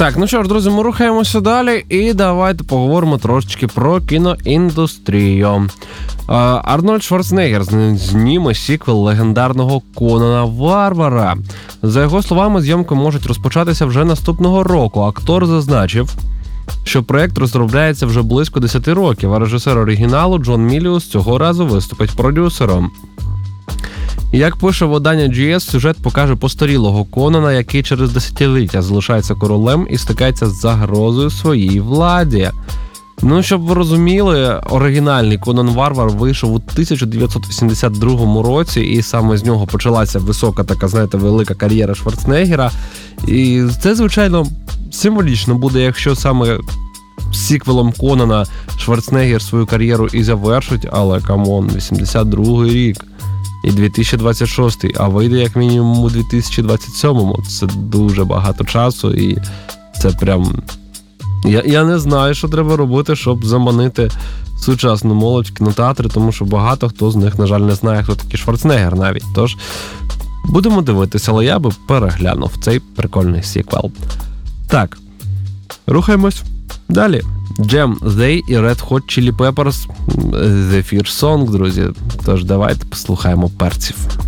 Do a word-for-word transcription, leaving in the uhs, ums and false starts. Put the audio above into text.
Так, ну що ж, друзі, ми рухаємося далі і давайте поговоримо трошечки про кіноіндустрію. Арнольд Шварценеггер зніме сіквел легендарного Конана Варвара. За його словами, зйомки можуть розпочатися вже наступного року. Актор зазначив, що проєкт розробляється вже близько десять років, а режисер оригіналу Джон Міліус цього разу виступить продюсером. Як пише видання джі ес, сюжет покаже постарілого Конана, який через десятиліття залишається королем і стикається з загрозою своїй владі. Ну, щоб ви розуміли, оригінальний Конан Варвар вийшов у тисяча дев'ятсот вісімдесят другому році, і саме з нього почалася висока така, знаєте, велика кар'єра Шварценеггера. І це, звичайно, символічно буде, якщо саме з сіквелом Конана Шварценеггер свою кар'єру і завершить, але, камон, вісімдесят другий рік. І дві тисячі двадцять шостий, а вийде як мінімум у дві тисячі двадцять сьомому. Це дуже багато часу, і це прям... Я, я не знаю, що треба робити, щоб заманити сучасну молодь в кінотеатри, тому що багато хто з них, на жаль, не знає, хто такий Шварценеггер навіть. Тож, будемо дивитися, але я би переглянув цей прикольний сіквел. Так, рухаємось далі. Jam, They і Red Hot Chili Peppers The Fear Song, друзі. Тож давайте послухаємо перців.